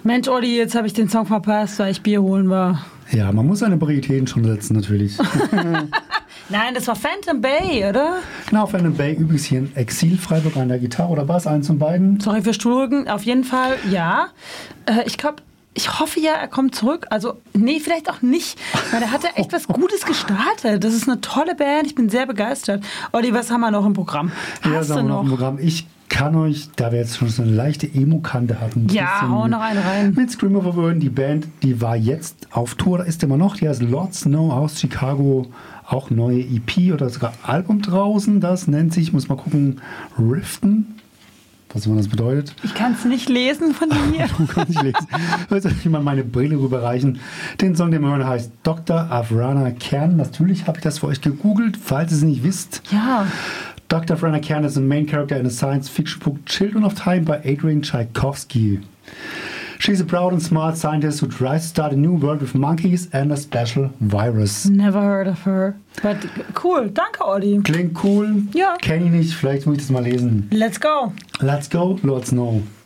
Mensch, Olli, jetzt habe ich den Song verpasst, weil ich Bier holen war. Ja, man muss seine Prioritäten schon setzen, natürlich. Nein, das war Phantom Bay, oder? Genau, Phantom Bay, übrigens hier in Exil, Freiburg an der Gitarre oder Bass, eins von beiden. Sorry für Stuhlrücken, auf jeden Fall, ja. Ich hoffe ja, er kommt zurück. Also, nee, vielleicht auch nicht, weil er hat ja echt was Gutes gestartet. Das ist eine tolle Band, ich bin sehr begeistert. Olli, was haben wir noch im Programm? Ja, sagen wir noch im Programm. Ich kann euch, da wir jetzt schon so eine leichte Emo-Kante hatten, ja, hau noch eine rein. Mit Scream of a Burn, die Band, die war jetzt auf Tour, da ist immer noch, die heißt Lord Snow aus Chicago, auch neue EP oder sogar Album draußen, das nennt sich, ich muss mal gucken, Riften. Was immer das bedeutet. Ich kann es nicht lesen von mir. Du kannst nicht lesen. Soll ich mal meine Brille rüberreichen? Den Song, den wir hören, heißt Dr. Avrana Kern. Natürlich habe ich das für euch gegoogelt, falls ihr es nicht wisst. Ja. Dr. Avrana Kern is the main character in the science fiction book Children of Time by Adrian Tchaikovsky. She's a proud and smart scientist who tries to start a new world with monkeys and a special virus. Never heard of her. But cool, danke Olli. Klingt cool. Ja. Kenn ich nicht, vielleicht muss ich das mal lesen. Let's go. Let's go, Lord Snow.